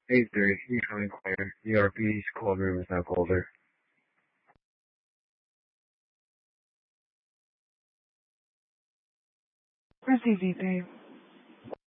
Hey three, becoming clear. ERP's cold room is now colder. Where's EVP?